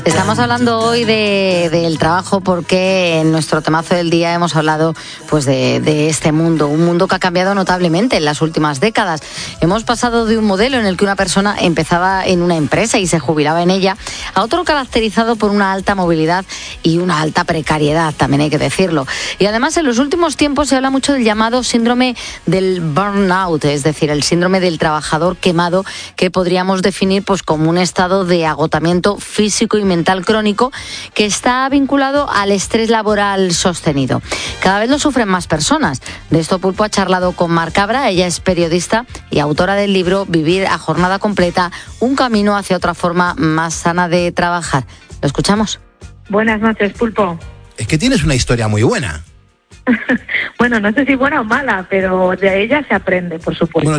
Estamos hablando hoy del trabajo porque en nuestro temazo del día hemos hablado pues de este mundo, un mundo que ha cambiado notablemente en las últimas décadas. Hemos pasado de un modelo en el que una persona empezaba en una empresa y se jubilaba en ella a otro caracterizado por una alta movilidad y una alta precariedad, también hay que decirlo. Y además en los últimos tiempos se habla mucho del llamado síndrome del burnout, es decir, el síndrome del trabajador quemado, que podríamos definir pues como un estado de agotamiento físico y mental crónico que está vinculado al estrés laboral sostenido. Cada vez lo sufren más personas. De esto Pulpo ha charlado con Mar Cabra. Ella es periodista y autora del libro Vivir a jornada completa, un camino hacia otra forma más sana de trabajar. ¿Lo escuchamos? Buenas noches, Pulpo. Es que tienes una historia muy buena. Bueno, no sé si buena o mala, pero de ella se aprende, por supuesto. Bueno,